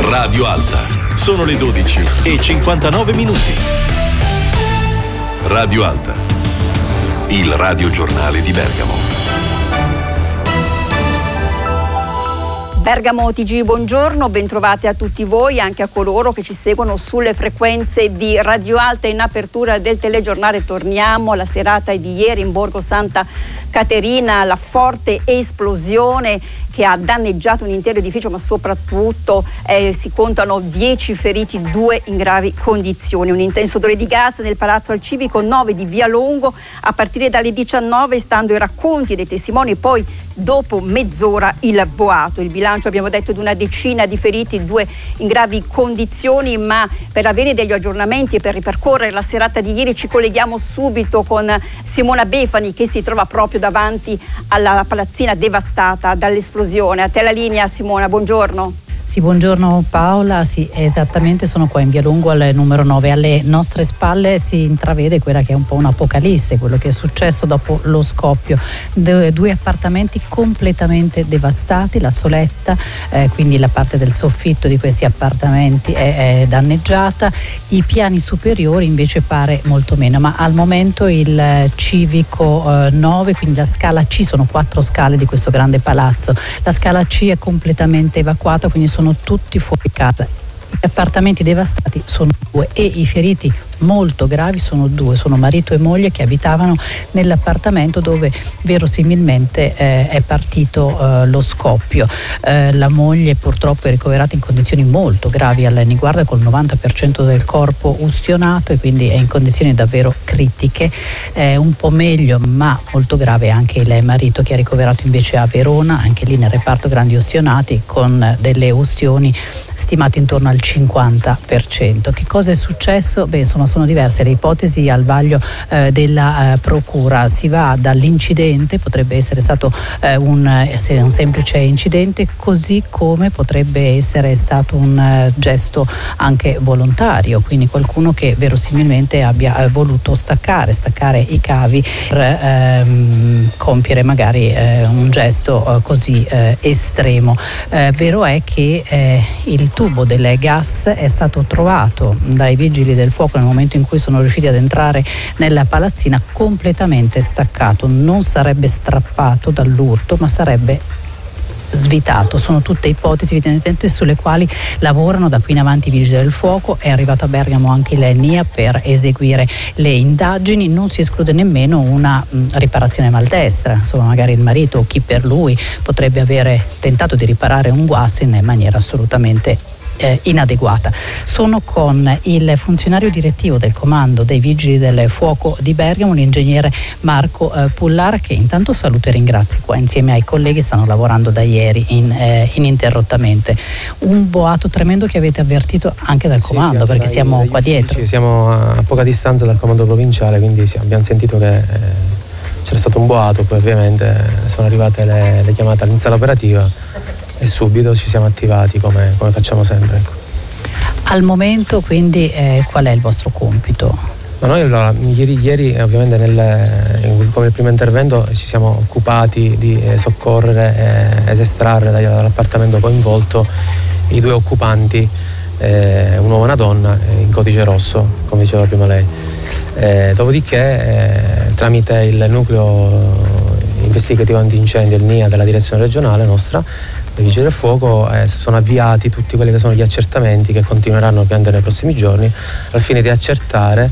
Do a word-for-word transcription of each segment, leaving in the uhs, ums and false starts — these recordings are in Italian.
Radio Alta. Sono le dodici e cinquantanove minuti. Radio Alta. Il radiogiornale di Bergamo. Bergamo T G, buongiorno, bentrovati a tutti voi, anche a coloro che ci seguono sulle frequenze di Radio Alta. In apertura del telegiornale torniamo alla serata di ieri in Borgo Santa Caterina, la forte esplosione che ha danneggiato un intero edificio, ma soprattutto eh, si contano dieci feriti, due in gravi condizioni. Un intenso odore di gas nel Palazzo al Civico nove di Via Longo a partire dalle diciannove, stando i racconti dei testimoni, poi dopo mezz'ora il boato. Il bilancio, abbiamo detto, di una decina di feriti, due in gravi condizioni, ma per avere degli aggiornamenti e per ripercorrere la serata di ieri ci colleghiamo subito con Simona Befani, che si trova proprio davanti alla palazzina devastata dall'esplosione. A te la linea, Simona, buongiorno. Sì, buongiorno Paola, sì, esattamente, sono qua in Via Lungo al numero nove. Alle nostre spalle si intravede quella che è un po' un'apocalisse, quello che è successo dopo lo scoppio. De, due appartamenti completamente devastati, la soletta, eh, quindi la parte del soffitto di questi appartamenti è, è danneggiata, i piani superiori invece pare molto meno, ma al momento il Civico eh, nove, quindi la scala C, sono quattro scale di questo grande palazzo, la scala C è completamente evacuata, quindi sono tutti fuori casa. Gli appartamenti devastati sono due e i feriti molto gravi sono due, sono marito e moglie che abitavano nell'appartamento dove verosimilmente eh, è partito eh, lo scoppio. Eh, la moglie purtroppo è ricoverata in condizioni molto gravi alla Niguarda, col novanta per cento del corpo ustionato, e quindi è in condizioni davvero critiche. Eh, un po' meglio ma molto grave anche il marito, che è ricoverato invece a Verona, anche lì nel reparto grandi ustionati, con delle ustioni stimate intorno al cinquanta per cento. Che cosa è successo? Beh, insomma, sono diverse le ipotesi al vaglio eh, della eh, procura. Si va dall'incidente, potrebbe essere stato eh, un, eh, un semplice incidente, così come potrebbe essere stato un eh, gesto anche volontario, quindi qualcuno che verosimilmente abbia eh, voluto staccare, staccare i cavi per ehm, compiere magari eh, un gesto eh, così eh, estremo. Eh, vero è che eh, il tubo del gas è stato trovato dai vigili del fuoco nel momento in cui sono riusciti ad entrare nella palazzina completamente staccato. Non sarebbe strappato dall'urto, ma sarebbe svitato. Sono tutte ipotesi evidentemente sulle quali lavorano da qui in avanti i vigili del fuoco. È arrivato a Bergamo anche il N I A per eseguire le indagini. Non si esclude nemmeno una mh, riparazione maldestra, insomma magari il marito o chi per lui potrebbe avere tentato di riparare un guasto in maniera assolutamente Eh, inadeguata. Sono con il funzionario direttivo del comando dei vigili del fuoco di Bergamo, l'ingegnere Marco eh, Pullar, che intanto saluto e ringrazio. Qua insieme ai colleghi stanno lavorando da ieri in, eh, ininterrottamente. Un boato tremendo che avete avvertito anche dal comando, sì, sì, perché dai, siamo dai qua uffici, dietro. Siamo a poca distanza dal comando provinciale, quindi sì, abbiamo sentito che eh, c'era stato un boato, poi ovviamente sono arrivate le, le chiamate all'insala operativa e subito ci siamo attivati come, come facciamo sempre. Ecco. Al momento quindi eh, qual è il vostro compito? Ma noi allora, ieri, ieri ovviamente nel, come il primo intervento ci siamo occupati di eh, soccorrere eh, ed estrarre dall'appartamento coinvolto i due occupanti, eh, un uomo e una donna, eh, in codice rosso, come diceva prima lei. Eh, dopodiché eh, tramite il nucleo investigativo antincendio, il N I A della direzione regionale nostra, i vigili del fuoco eh, sono avviati tutti quelli che sono gli accertamenti che continueranno ovviamente nei prossimi giorni al fine di accertare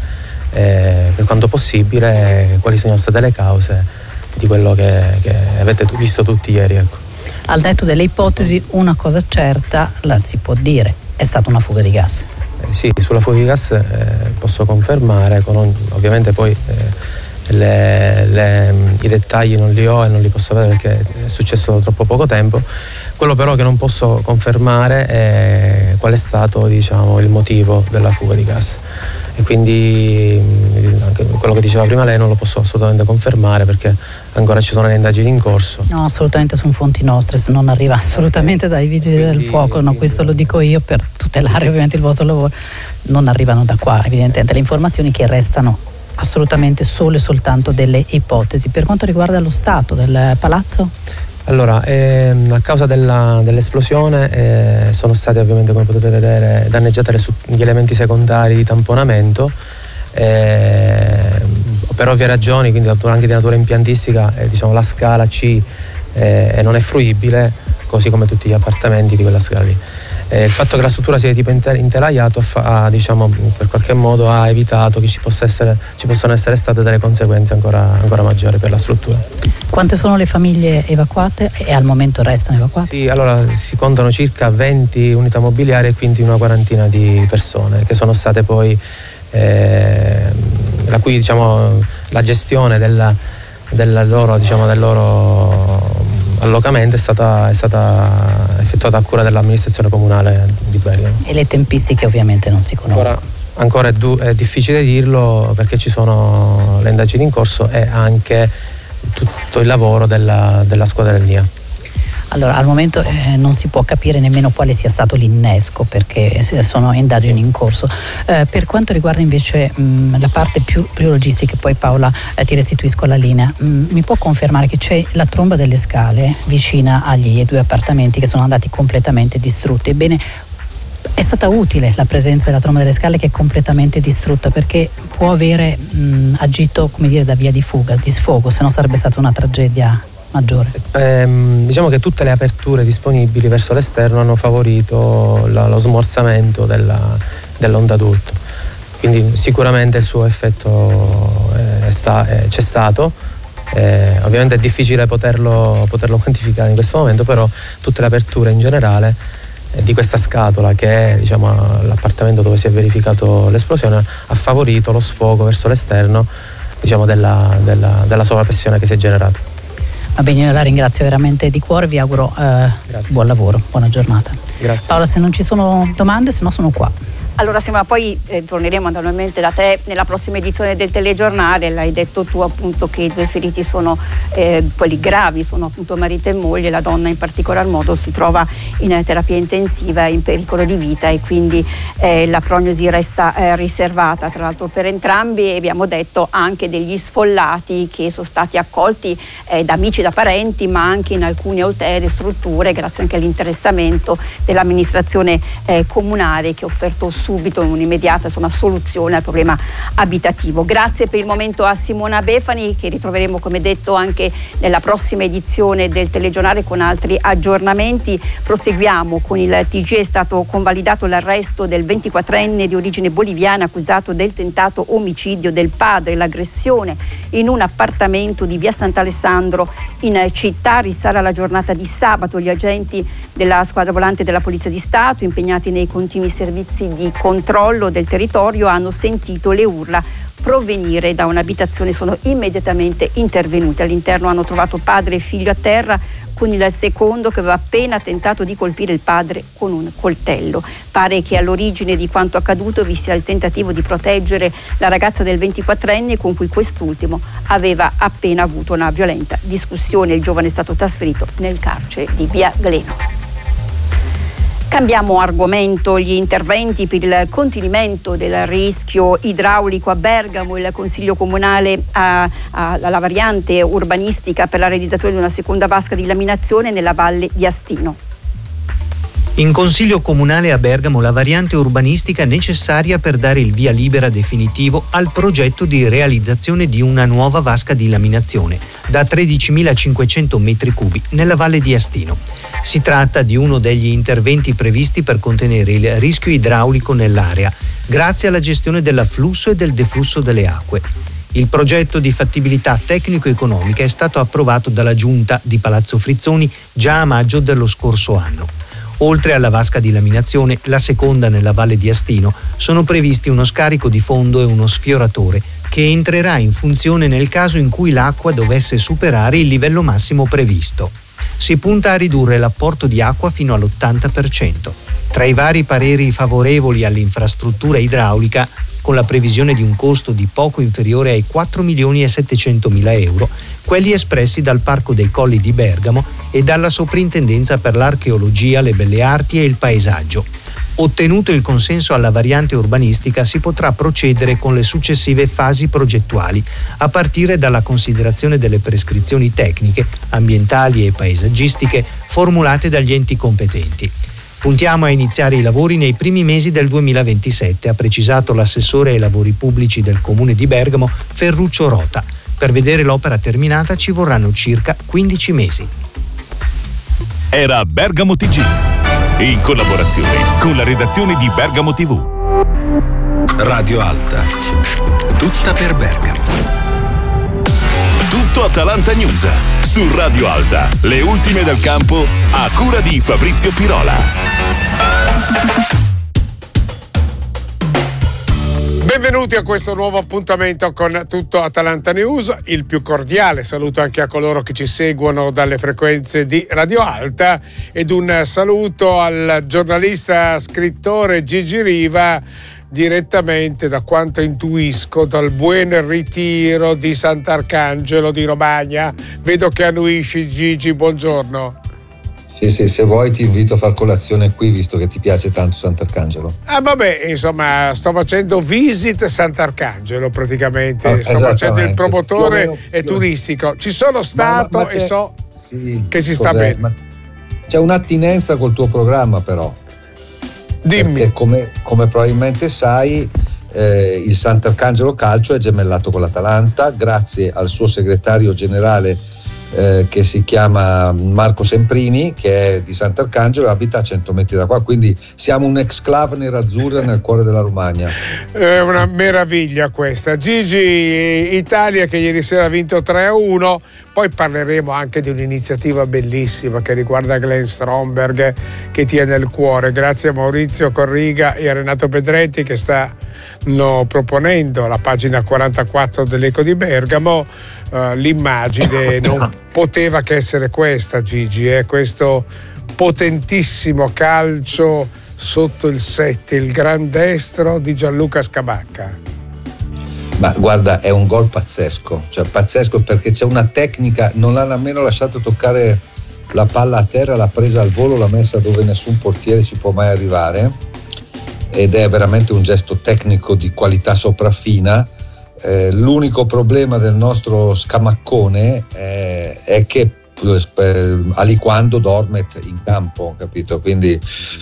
eh, per quanto possibile eh, quali sono state le cause di quello che, che avete visto tutti ieri. Ecco. Al netto delle ipotesi, una cosa certa la si può dire: è stata una fuga di gas. Eh, sì, sulla fuga di gas eh, posso confermare, con un, ovviamente poi eh, Le, le, i dettagli non li ho e non li posso avere perché è successo da troppo poco tempo. Quello però che non posso confermare è qual è stato, diciamo, il motivo della fuga di gas, e quindi anche quello che diceva prima lei non lo posso assolutamente confermare perché ancora ci sono le indagini in corso. No, assolutamente sono fonti nostre, se non arriva assolutamente dai vigili quindi, del fuoco, no, questo lo dico io per tutelare ovviamente il vostro lavoro, non arrivano da qua evidentemente le informazioni, che restano assolutamente solo e soltanto delle ipotesi. Per quanto riguarda lo stato del palazzo? Allora, ehm, a causa della, dell'esplosione eh, sono stati ovviamente, come potete vedere, danneggiati le, gli elementi secondari di tamponamento, eh, per ovvie ragioni, quindi anche di natura impiantistica, eh, diciamo, la scala C eh, non è fruibile, così come tutti gli appartamenti di quella scala lì. Eh, il fatto che la struttura sia di tipo intelaiato ha, diciamo, per qualche modo ha evitato che ci, possa essere, ci possano essere state delle conseguenze ancora, ancora maggiori per la struttura. Quante sono le famiglie evacuate e al momento restano evacuate? Sì, allora si contano circa venti unità mobiliari e quindi una quarantina di persone che sono state poi, eh, la cui, diciamo, la gestione della, della loro, diciamo, del loro allocamento è stata, è stata effettuata a cura dell'amministrazione comunale di Bergamo. E le tempistiche ovviamente non si conoscono? Ancora, ancora è, du- è difficile dirlo perché ci sono le indagini in corso e anche tutto il lavoro della, della squadra del N I A. Allora, al momento eh, non si può capire nemmeno quale sia stato l'innesco perché sono indagini in corso. Eh, per quanto riguarda invece mh, la parte più, più logistica, e poi Paola eh, ti restituisco la linea, mh, mi può confermare che c'è la tromba delle scale vicina agli due appartamenti che sono andati completamente distrutti? Ebbene, è stata utile la presenza della tromba delle scale che è completamente distrutta, perché può avere mh, agito, come dire, da via di fuga, di sfogo, se no sarebbe stata una tragedia maggiore. Eh, diciamo che tutte le aperture disponibili verso l'esterno hanno favorito la, lo smorzamento della, dell'onda d'urto, quindi sicuramente il suo effetto è sta, è, c'è stato. Eh, ovviamente è difficile poterlo, poterlo quantificare in questo momento, però tutte le aperture in generale eh, di questa scatola, che è, diciamo, l'appartamento dove si è verificato l'esplosione, ha favorito lo sfogo verso l'esterno, diciamo, della, della, della sovrappressione che si è generata. Va bene, io la ringrazio veramente di cuore, vi auguro eh, buon lavoro, buona giornata. Grazie. Paola, se non ci sono domande, se no sono qua. Allora Simona, poi eh, torneremo naturalmente da te nella prossima edizione del telegiornale. L'hai detto tu appunto che i due feriti sono eh, quelli gravi, sono appunto marito e moglie. La donna in particolar modo si trova in eh, terapia intensiva, in pericolo di vita, e quindi eh, la prognosi resta eh, riservata tra l'altro per entrambi. E abbiamo detto anche degli sfollati che sono stati accolti eh, da amici, da parenti, ma anche in alcune altere strutture, grazie anche all'interessamento dell'amministrazione eh, comunale, che ha offerto subito un'immediata, insomma, soluzione al problema abitativo. Grazie per il momento a Simona Befani, che ritroveremo, come detto, anche nella prossima edizione del telegiornale con altri aggiornamenti. Proseguiamo con il T G. È stato convalidato l'arresto del ventiquattrenne di origine boliviana accusato del tentato omicidio del padre, l'aggressione in un appartamento di via Sant'Alessandro in città. Risale alla giornata di sabato. Gli agenti della squadra volante della Polizia di Stato, impegnati nei continui servizi di controllo del territorio, hanno sentito le urla provenire da un'abitazione, sono immediatamente intervenuti. All'interno hanno trovato padre e figlio a terra, con il secondo che aveva appena tentato di colpire il padre con un coltello. Pare che all'origine di quanto accaduto vi sia il tentativo di proteggere la ragazza del ventiquattrenne con cui quest'ultimo aveva appena avuto una violenta discussione. Il giovane è stato trasferito nel carcere di via Gleno. Cambiamo argomento. Gli interventi per il contenimento del rischio idraulico a Bergamo. Il Consiglio Comunale ha, ha la variante urbanistica per la realizzazione di una seconda vasca di laminazione nella valle di Astino. In Consiglio Comunale a Bergamo la variante urbanistica necessaria per dare il via libera definitivo al progetto di realizzazione di una nuova vasca di laminazione da tredicimilacinquecento metri cubi nella valle di Astino. Si tratta di uno degli interventi previsti per contenere il rischio idraulico nell'area, grazie alla gestione dell'afflusso e del deflusso delle acque. Il progetto di fattibilità tecnico-economica è stato approvato dalla Giunta di Palazzo Frizzoni già a maggio dello scorso anno. Oltre alla vasca di laminazione, la seconda nella valle di Astino, sono previsti uno scarico di fondo e uno sfioratore che entrerà in funzione nel caso in cui l'acqua dovesse superare il livello massimo previsto. Si punta a ridurre l'apporto di acqua fino all'ottanta per cento. Tra i vari pareri favorevoli all'infrastruttura idraulica, con la previsione di un costo di poco inferiore ai quattro milioni e settecentomila euro, quelli espressi dal Parco dei Colli di Bergamo e dalla Soprintendenza per l'Archeologia, le Belle Arti e il Paesaggio. Ottenuto il consenso alla variante urbanistica, si potrà procedere con le successive fasi progettuali, a partire dalla considerazione delle prescrizioni tecniche, ambientali e paesaggistiche formulate dagli enti competenti. Puntiamo a iniziare i lavori nei primi mesi del duemilaventisette, ha precisato l'assessore ai lavori pubblici del comune di Bergamo, Ferruccio Rota. Per vedere l'opera terminata ci vorranno circa quindici mesi. Era Bergamo T G, in collaborazione con la redazione di Bergamo tivù. Radio Alta, tutta per Bergamo. Tutto Atalanta News su Radio Alta, le ultime dal campo a cura di Fabrizio Pirola. Benvenuti a questo nuovo appuntamento con Tutto Atalanta News, il più cordiale saluto anche a coloro che ci seguono dalle frequenze di Radio Alta ed un saluto al giornalista scrittore Gigi Riva, direttamente, da quanto intuisco, dal Buen Ritiro di Sant'Arcangelo di Romagna. Vedo che annuisci, Gigi, buongiorno. Sì, sì, se vuoi ti invito a far colazione qui, visto che ti piace tanto Sant'Arcangelo. Ah, vabbè, insomma, sto facendo Visit Sant'Arcangelo praticamente, ah, sto facendo il promotore meno, e turistico. Ci sono stato ma, ma e so sì, che ci sta bene. Ma c'è un'attinenza col tuo programma, però. Dimmi. Perché come, come probabilmente sai, eh, il Sant'Arcangelo Calcio è gemellato con l'Atalanta grazie al suo segretario generale eh, che si chiama Marco Semprini, che è di Sant'Arcangelo e abita a cento metri da qua, quindi siamo un exclave nerazzurra nel cuore della Romagna. È una meraviglia questa. Gigi, Italia che ieri sera ha vinto tre a uno. Poi parleremo anche di un'iniziativa bellissima che riguarda Glenn Stromberg, che tiene il cuore. Grazie a Maurizio Corriga e a Renato Pedretti che stanno proponendo la pagina quarantaquattro dell'Eco di Bergamo. Uh, l'immagine non poteva che essere questa, Gigi, è eh? questo potentissimo calcio sotto il sette, il gran destro di Gianluca Scamacca. Ma guarda, è un gol pazzesco, cioè pazzesco perché c'è una tecnica, non l'ha nemmeno lasciato toccare la palla a terra, l'ha presa al volo, l'ha messa dove nessun portiere ci può mai arrivare ed è veramente un gesto tecnico di qualità sopraffina. Eh, l'unico problema del nostro Scamaccone eh, è che eh, aliquando dorme in campo, capito? Quindi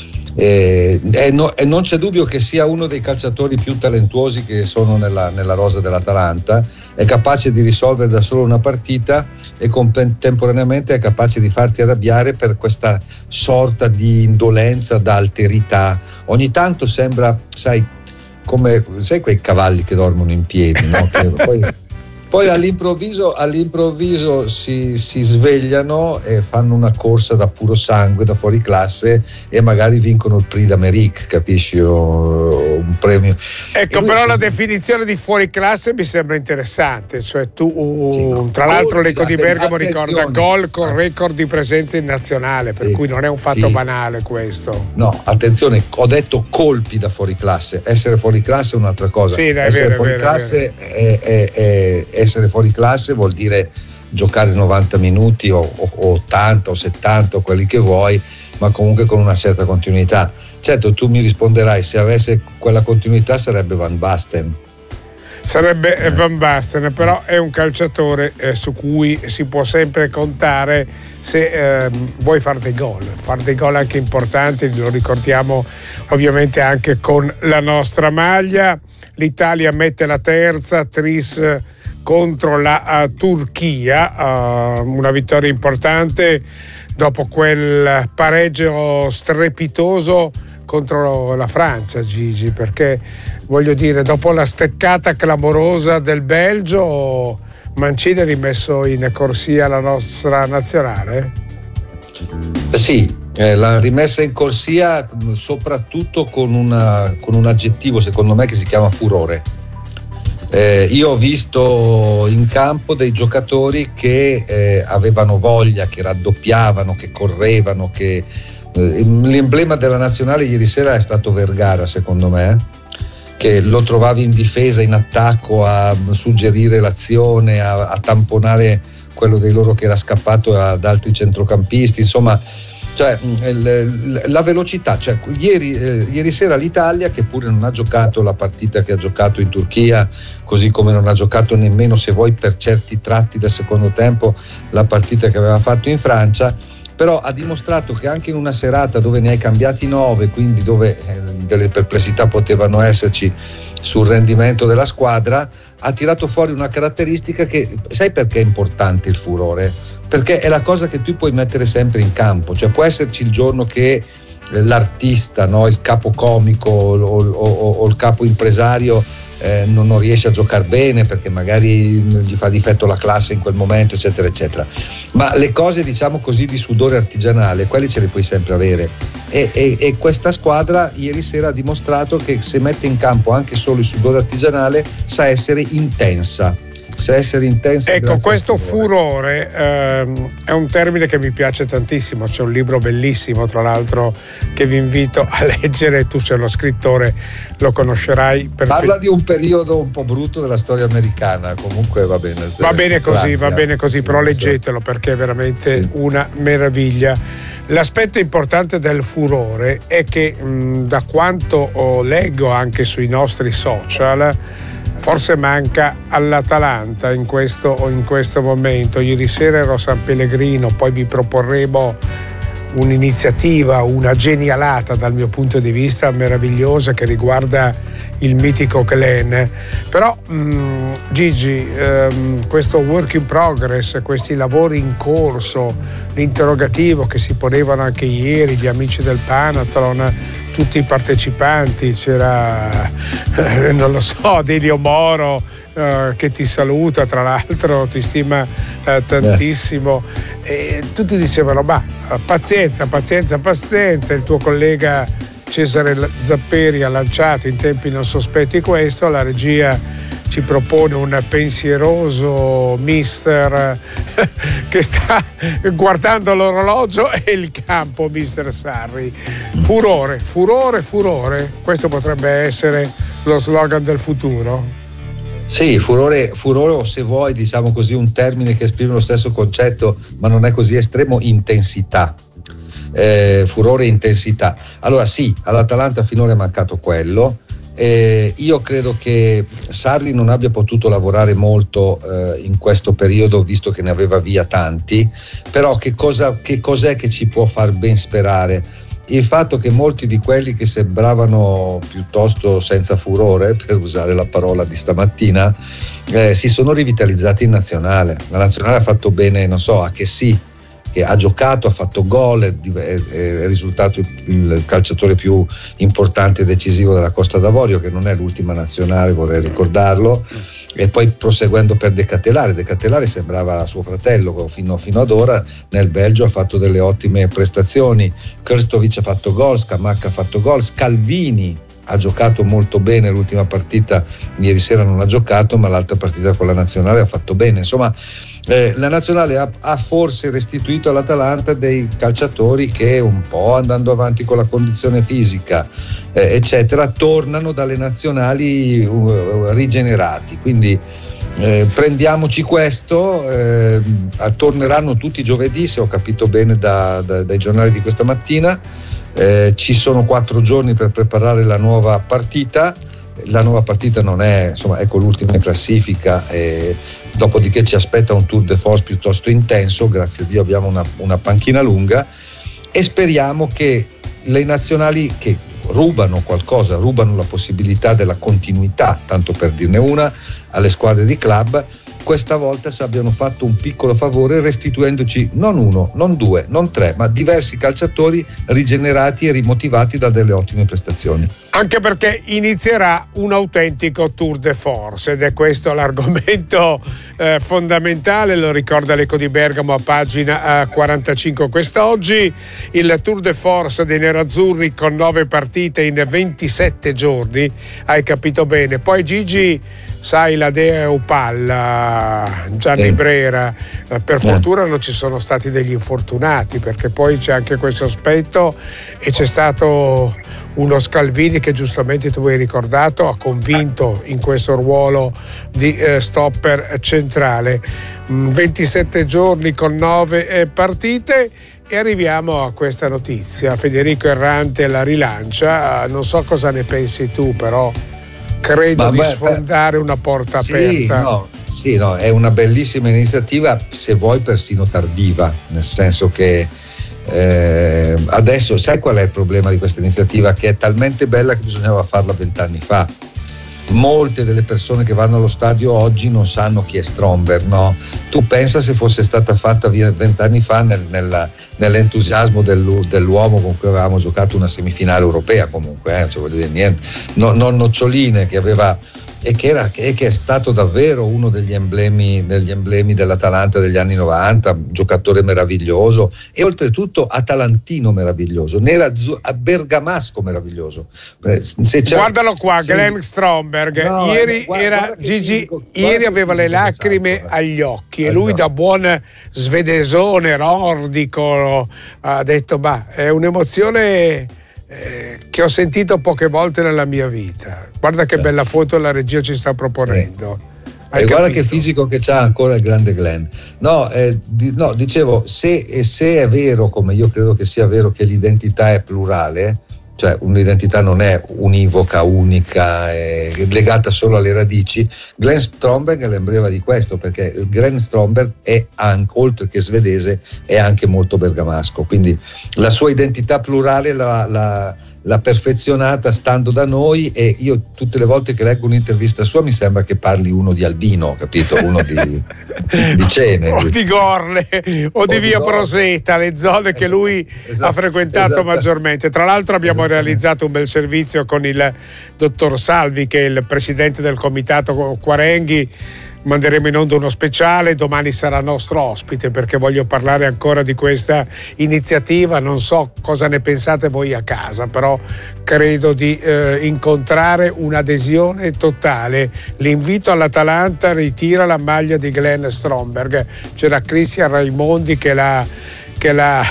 Eh, e, no, e non c'è dubbio che sia uno dei calciatori più talentuosi che sono nella, nella rosa dell'Atalanta, è capace di risolvere da solo una partita e contemporaneamente è capace di farti arrabbiare per questa sorta di indolenza da alterità. Ogni tanto sembra, sai, come sai quei cavalli che dormono in piedi, no? Che poi, poi all'improvviso, all'improvviso si, si svegliano e fanno una corsa da puro sangue, da fuori classe e magari vincono il Prix d'Amérique, capisci? O un premio. Ecco, però si... la definizione di fuori classe mi sembra interessante, cioè tu, sì, no. Tra l'altro l'Eco di Bergamo ricorda gol con record di presenza in nazionale, per sì, cui non è un fatto sì. banale questo. No, attenzione, ho detto colpi da fuori classe, essere fuori classe è un'altra cosa. Sì, dai, essere vero, fuori vero, classe è, è, è, è essere fuori classe vuol dire giocare novanta minuti o, o, o ottanta o settanta o quelli che vuoi, ma comunque con una certa continuità. Certo, tu mi risponderai, se avesse quella continuità sarebbe Van Basten. Sarebbe eh. Van Basten, però è un calciatore eh, su cui si può sempre contare se eh, vuoi fare dei gol, fare dei gol anche importanti, lo ricordiamo ovviamente anche con la nostra maglia. L'Italia mette la terza, tris contro la uh, Turchia, uh, una vittoria importante dopo quel pareggio strepitoso contro la Francia, Gigi, perché voglio dire, dopo la steccata clamorosa del Belgio, Mancini ha rimesso in corsia la nostra nazionale? Sì, eh, l'ha rimessa in corsia soprattutto con, una, con un aggettivo secondo me che si chiama furore. Eh, io ho visto in campo dei giocatori che eh, avevano voglia, che raddoppiavano, che correvano, che eh, l'emblema della nazionale ieri sera è stato Vergara, secondo me, che lo trovavi in difesa, in attacco, a suggerire l'azione, a, a tamponare quello dei loro che era scappato ad altri centrocampisti. Insomma, Cioè la velocità, cioè, ieri, eh, ieri sera l'Italia, che pure non ha giocato la partita che ha giocato in Turchia, così come non ha giocato nemmeno, se vuoi, per certi tratti del secondo tempo la partita che aveva fatto in Francia, però ha dimostrato che anche in una serata dove ne hai cambiati nove, quindi dove eh, delle perplessità potevano esserci sul rendimento della squadra, ha tirato fuori una caratteristica che, sai perché è importante il furore? Perché è la cosa che tu puoi mettere sempre in campo, cioè può esserci il giorno che l'artista, no, il capo comico o, o, o, o il capo impresario eh, non, non riesce a giocare bene perché magari gli fa difetto la classe in quel momento, eccetera eccetera, ma le cose, diciamo così, di sudore artigianale, quelli ce le puoi sempre avere, e, e, e questa squadra ieri sera ha dimostrato che se mette in campo anche solo il sudore artigianale sa essere intensa. Sa essere intensa. Ecco, questo furore, furore ehm, è un termine che mi piace tantissimo. C'è un libro bellissimo, tra l'altro, che vi invito a leggere. Tu sei lo scrittore, lo conoscerai. Parla fi- di un periodo un po' brutto della storia americana. Comunque va bene. Va bene così, Francia, va bene così, sì, però leggetelo perché è veramente sì. una meraviglia. L'aspetto importante del furore è che mh, da quanto oh, leggo anche sui nostri social, forse manca all'Atalanta in questo, in questo momento. Ieri sera ero a San Pellegrino, poi vi proporremo un'iniziativa, una genialata dal mio punto di vista meravigliosa che riguarda il mitico Glen. Però mh, Gigi, ehm, questo work in progress, questi lavori in corso, l'interrogativo che si ponevano anche ieri gli amici del Panathlon, tutti i partecipanti, c'era eh, non lo so, Delio Moro eh, che ti saluta, tra l'altro ti stima eh, tantissimo, yes. E tutti dicevano ma pazienza, pazienza, pazienza, il tuo collega Cesare Zapperi ha lanciato in tempi non sospetti questo, la regia ci propone un pensieroso mister che sta guardando l'orologio e il campo, mister Sarri. Furore, furore, furore. Questo potrebbe essere lo slogan del futuro? Sì, furore, furore o se vuoi, diciamo così, un termine che esprime lo stesso concetto, ma non è così estremo, intensità. Eh, furore e intensità. Allora sì, all'Atalanta finora è mancato quello. Eh, io credo che Sarri non abbia potuto lavorare molto eh, in questo periodo, visto che ne aveva via tanti, però che, cosa, che cos'è che ci può far ben sperare? Il fatto che molti di quelli che sembravano piuttosto senza furore, per usare la parola di stamattina, eh, si sono rivitalizzati in nazionale. La nazionale ha fatto bene, non so, a che sì, che ha giocato, ha fatto gol, è, è risultato il calciatore più importante e decisivo della Costa d'Avorio, che non è l'ultima nazionale, vorrei ricordarlo, e poi proseguendo per De Catelare. De Catelare sembrava suo fratello fino, fino ad ora, nel Belgio ha fatto delle ottime prestazioni, Krstovic ha fatto gol, Scamacca ha fatto gol, Scalvini ha giocato molto bene l'ultima partita, ieri sera non ha giocato, ma l'altra partita con la nazionale ha fatto bene, insomma. Eh, la nazionale ha, ha forse restituito all'Atalanta dei calciatori che, un po' andando avanti con la condizione fisica eh, eccetera, tornano dalle nazionali uh, rigenerati, quindi eh, prendiamoci questo, eh, torneranno tutti giovedì, se ho capito bene da, da, dai giornali di questa mattina. Eh, ci sono quattro giorni per preparare la nuova partita. La nuova partita non è, insomma, ecco, l'ultima in classifica, e dopodiché ci aspetta un tour de force piuttosto intenso. Grazie a Dio abbiamo una, una panchina lunga e speriamo che le nazionali che rubano qualcosa, rubano la possibilità della continuità, tanto per dirne una, alle squadre di club, questa volta ci abbiano fatto un piccolo favore restituendoci non uno, non due, non tre, ma diversi calciatori rigenerati e rimotivati da delle ottime prestazioni. Anche perché inizierà un autentico tour de force ed è questo l'argomento eh, fondamentale, lo ricorda l'Eco di Bergamo a pagina eh, quarantacinque quest'oggi, il tour de force dei nerazzurri con nove partite in ventisette giorni, hai capito bene. Poi Gigi, sai, la Dea Upalla, Gianni eh. Brera, per fortuna eh. non ci sono stati degli infortunati, perché poi c'è anche questo aspetto, e c'è stato uno Scalvini che giustamente tu hai ricordato, ha convinto in questo ruolo di eh, stopper centrale. ventisette giorni con nove eh, partite. E arriviamo a questa notizia. Federico Errante la rilancia, non so cosa ne pensi tu, però credo Ma di beh, sfondare una porta sì, aperta. No, sì, no, è una bellissima iniziativa, se vuoi persino tardiva, nel senso che eh, adesso sai qual è il problema di questa iniziativa? Che è talmente bella che bisognava farla vent'anni fa. Molte delle persone che vanno allo stadio oggi non sanno chi è Stromberg, no? Tu pensa se fosse stata fatta vent'anni fa nel, nella, nell'entusiasmo del, dell'uomo con cui avevamo giocato una semifinale europea, comunque, eh? Cioè, voglio dire, niente, no, non noccioline, che aveva e che, era, e che è stato davvero uno degli emblemi, degli emblemi dell'Atalanta degli anni novanta, giocatore meraviglioso e oltretutto atalantino meraviglioso, nera bergamasco meraviglioso. Se Guardalo qua, se... Glenn Stromberg, no, ieri guarda, era guarda Gigi, fisico, ieri aveva le lacrime esatto, agli occhi e lui da buon svedesone nordico ha detto bah, è un'emozione Eh, che ho sentito poche volte nella mia vita. Guarda che bella foto la regia ci sta proponendo. Sì. E guarda che fisico che c'ha ancora il grande Glenn. No, eh, di, no dicevo, se, se è vero, come io credo che sia vero, che l'identità è plurale, cioè un'identità non è univoca, unica, è legata solo alle radici, Glenn Stromberg è l'emblema di questo, perché Glenn Stromberg è anche, oltre che svedese, è anche molto bergamasco, quindi la sua identità plurale la, la, l'ha perfezionata stando da noi, e io tutte le volte che leggo un'intervista sua mi sembra che parli uno di Albino, capito? Uno di, di Cene o di Gorle o, o di Via Gorle. Proseta, le zone che lui esatto, ha frequentato esatto. maggiormente. Tra l'altro abbiamo realizzato un bel servizio con il dottor Salvi, che è il presidente del comitato Quarenghi. Manderemo in onda uno speciale, domani sarà nostro ospite perché voglio parlare ancora di questa iniziativa. Non so cosa ne pensate voi a casa, però credo di eh, incontrare un'adesione totale. L'invito all'Atalanta: ritira la maglia di Glenn Stromberg. C'era Cristian Raimondi che l'ha che l'ha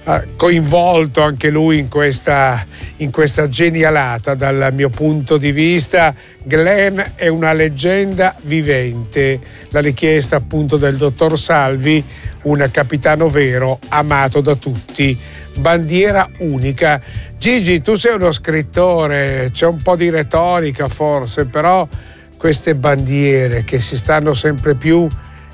coinvolto anche lui in questa, in questa genialata. Dal mio punto di vista Glenn è una leggenda vivente, la richiesta appunto del dottor Salvi, un capitano vero, amato da tutti, bandiera unica. Gigi, tu sei uno scrittore, c'è un po' di retorica forse, però queste bandiere che si stanno sempre più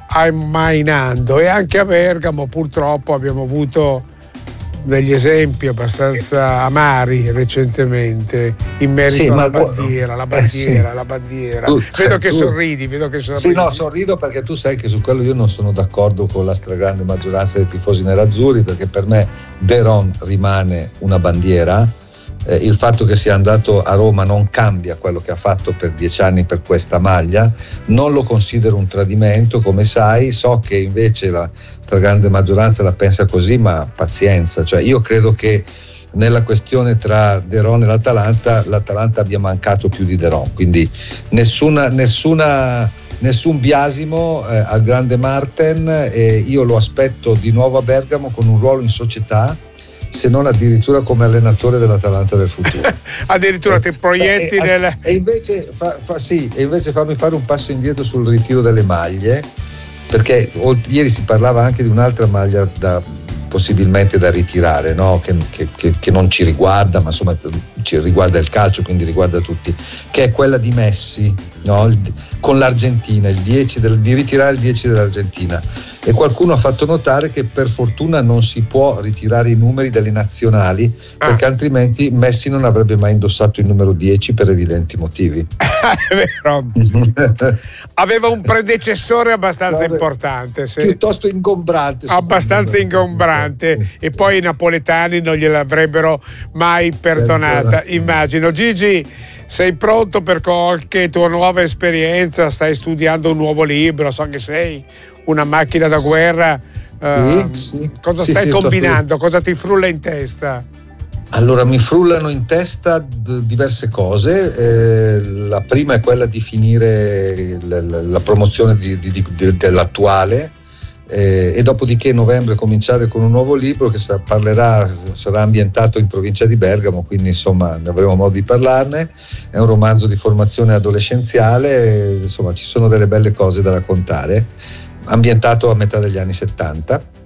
ammainando, e anche a Bergamo purtroppo abbiamo avuto degli esempi abbastanza amari recentemente in merito sì, alla bandiera, la bandiera, eh, sì. la bandiera. Tu, vedo che tu, sorridi, vedo che sorridi. Sì, no, sorrido perché tu sai che su quello io non sono d'accordo con la stragrande maggioranza dei tifosi nerazzurri, perché per me De Ron rimane una bandiera. Eh, il fatto che sia andato a Roma non cambia quello che ha fatto per dieci anni per questa maglia, non lo considero un tradimento, come sai. So che invece la stragrande maggioranza la pensa così, ma pazienza, cioè io credo che nella questione tra De Ron e l'Atalanta l'Atalanta abbia mancato più di De Ron, quindi nessuna, nessuna nessun biasimo eh, al grande Marten, e io lo aspetto di nuovo a Bergamo con un ruolo in società, se non addirittura come allenatore dell'Atalanta del futuro. Addirittura ti proietti e, nel... e invece fa, fa, sì, e invece fammi fare un passo indietro sul ritiro delle maglie, perché ieri si parlava anche di un'altra maglia da possibilmente da ritirare, no? che, che, che, che non ci riguarda, ma insomma ci riguarda il calcio, quindi riguarda tutti, che è quella di Messi, no? il, con l'Argentina, il dieci del, di ritirare il dieci dell'Argentina. E qualcuno ha fatto notare che per fortuna non si può ritirare i numeri delle nazionali, ah. perché altrimenti Messi non avrebbe mai indossato il numero dieci per evidenti motivi. È vero. Aveva un predecessore abbastanza Vabbè, importante, sì. piuttosto ingombrante, abbastanza ingombrante, sì. E poi i napoletani non gliel'avrebbero mai perdonata, immagino. Gigi, sei pronto per qualche tua nuova esperienza? Stai studiando un nuovo libro, so che sei una macchina da guerra. Uh, sì, sì. Cosa sì, stai sì, combinando? Cosa ti frulla in testa? Allora, mi frullano in testa d- diverse cose. Eh, la prima è quella di finire la, la, la promozione di, di, di, dell'attuale, eh, e dopodiché novembre cominciare con un nuovo libro che sa, parlerà, sarà ambientato in provincia di Bergamo, quindi insomma ne avremo modo di parlarne. È un romanzo di formazione adolescenziale, insomma ci sono delle belle cose da raccontare, ambientato a metà degli anni settanta.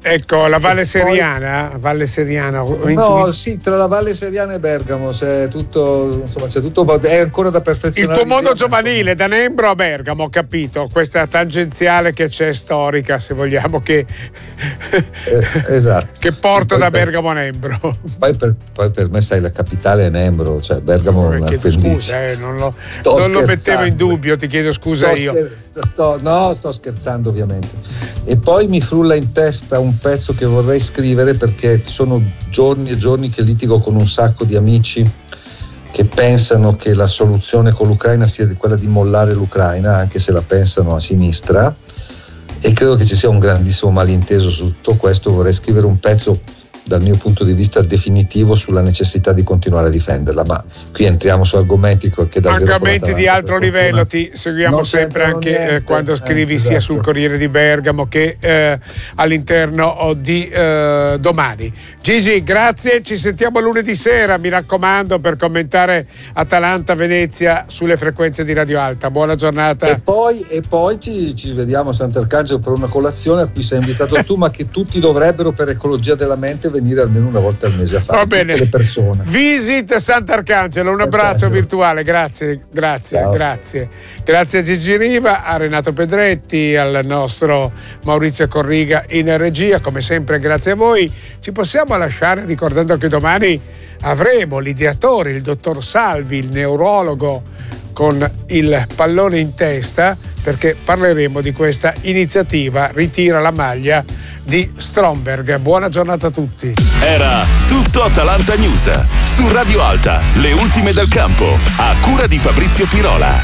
Ecco, la Valle E Seriana, poi, Valle Seriana. No, sì, tra la Valle Seriana e Bergamo, c'è tutto, insomma, c'è tutto, è ancora da perfezionare. Il tuo mondo giovanile, da Nembro a Bergamo, ho capito, questa tangenziale che c'è storica, se vogliamo, che, eh, esatto. che porta sì, da per, Bergamo a Nembro. Poi per, poi per me, sai, la capitale è Nembro, cioè Bergamo è una scusa, eh, non lo, non lo mettevo in dubbio, ti chiedo scusa sto io. Scher- sto, no, sto scherzando ovviamente. E poi mi frulla in testa un pezzo che vorrei scrivere, perché sono giorni e giorni che litigo con un sacco di amici che pensano che la soluzione con l'Ucraina sia quella di mollare l'Ucraina, anche se la pensano a sinistra, e credo che ci sia un grandissimo malinteso su tutto questo. Vorrei scrivere un pezzo dal mio punto di vista definitivo sulla necessità di continuare a difenderla, ma qui entriamo su argomenti che davvero argomenti di altro livello. Ti seguiamo sempre anche niente, eh, quando scrivi eh, sia esatto. sul Corriere di Bergamo che eh, all'interno di eh, Domani. Gigi, grazie, ci sentiamo lunedì sera, mi raccomando, per commentare Atalanta-Venezia sulle frequenze di Radio Alta. Buona giornata. E poi, e poi ci, ci vediamo a Sant'Arcangelo per una colazione a cui sei invitato tu, ma che tutti dovrebbero, per ecologia della mente, venire almeno una volta al mese a fare. Va bene. Tutte le persone. Visit Sant'Arcangelo, un abbraccio Arcangelo. virtuale, grazie, grazie, Ciao. grazie. Grazie a Gigi Riva, a Renato Pedretti, al nostro Maurizio Corriga in regia, come sempre grazie a voi. Ci possiamo lasciare ricordando che domani avremo l'ideatore, il dottor Salvi, il neurologo, con il pallone in testa, perché parleremo di questa iniziativa Ritira la maglia di Stromberg. Buona giornata a tutti. Era tutto Atalanta News su Radio Alta, le ultime del campo, a cura di Fabrizio Pirola.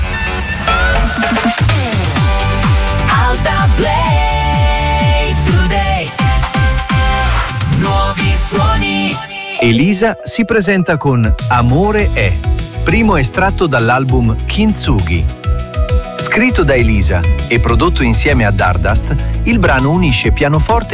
Alta Play Today. Nuovi suoni. Elisa si presenta con Amore è, primo estratto dall'album Kintsugi. Scritto da Elisa e prodotto insieme a Dardust, il brano unisce pianoforte